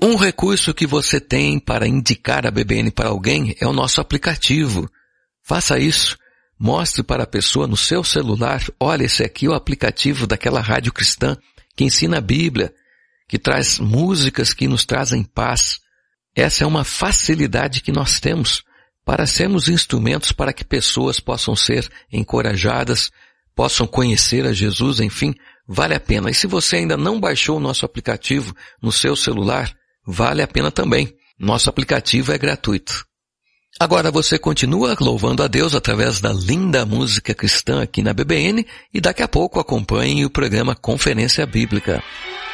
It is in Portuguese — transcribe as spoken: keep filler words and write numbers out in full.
Um recurso que você tem para indicar a B B N para alguém é o nosso aplicativo. Faça isso. Mostre para a pessoa no seu celular, olha, esse aqui é o aplicativo daquela rádio cristã que ensina a Bíblia, que traz músicas que nos trazem paz. Essa é uma facilidade que nós temos para sermos instrumentos para que pessoas possam ser encorajadas, possam conhecer a Jesus, enfim, vale a pena. E se você ainda não baixou o nosso aplicativo no seu celular, vale a pena também. Nosso aplicativo é gratuito. Agora você continua louvando a Deus através da linda música cristã aqui na B B N e daqui a pouco acompanhe o programa Conferência Bíblica.